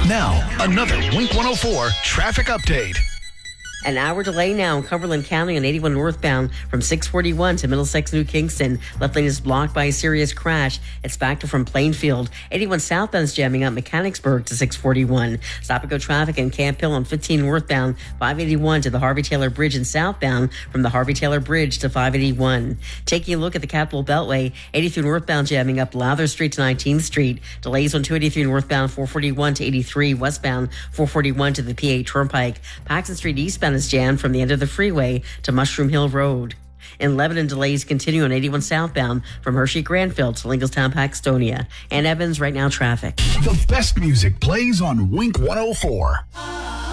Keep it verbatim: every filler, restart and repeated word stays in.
Now, another Wink one oh four traffic update. An hour delay now in Cumberland County on eighty-one northbound from six forty-one to Middlesex New Kingston. Left lane is blocked by a serious crash. It's back to from Plainfield. eighty-one southbound is jamming up Mechanicsburg to six forty-one. Stop and go traffic in Camp Hill on fifteen northbound, five eighty-one to the Harvey Taylor Bridge and southbound from the Harvey Taylor Bridge to five eighty-one. Taking a look at the Capital Beltway, eighty-three northbound jamming up Lowther Street to nineteenth Street. Delays on two eighty-three northbound, four forty-one to eighty-three westbound, four forty-one to the P eight Turnpike. Paxton Street eastbound is jammed from the end of the freeway to Mushroom Hill Road. In Lebanon, delays continue on eighty-one southbound from Hershey Granville to Lincolnstown, Paxtonia. And Evans, right now, traffic. The best music plays on Wink one oh four.